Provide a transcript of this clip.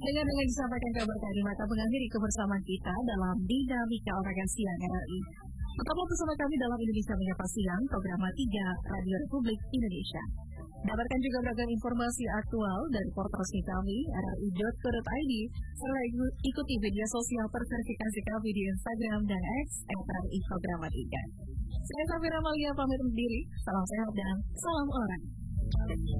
Dengan disampaikan kabar tadi, maka mengakhiri kebersamaan kita dalam Dinamika Olahraga Siang RRI. Tetaplah bersama kami dalam Indonesia Menyapa Siang, program 3 Radio Republik Indonesia. Dapatkan juga beragam informasi aktual dari portal kami, rri.co.id, serta ikuti media sosial terverifikasi kami di Instagram dan X, RRI Program 3. Saya Safira Malia pamit undur diri, salam sehat dan salam olahraga.